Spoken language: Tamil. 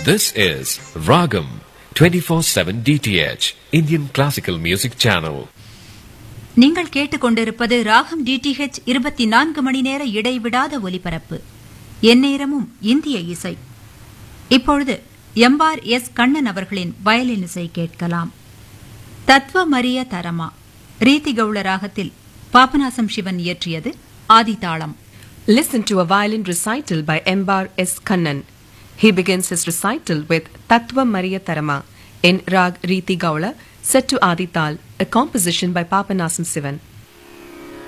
This is Ragam 24/7 DTH Indian Classical Music Channel. நீங்கள் கேட்டுக்கொண்டிருப்பது ராகம் DTH 24 மணி நேர இடைவிடாத ஒலிபரப்பு. எந்நேரமும் இந்திய இசை. இப்பொழுது எம்பார் எஸ் கண்ணன் அவர்களின் வயலின் இசை கேட்கலாம். தத்வமரிய தரமா ரீதி கவுள ராகத்தில் Papanasam Sivan இயற்றியது ஆதிதாளம். Listen to a violin recital by Embar S. Kannan. He begins his recital with Tattva Mariya Tarama in Rag Riti Gaula, set to Adi Tal, a composition by Papanasam Sivan.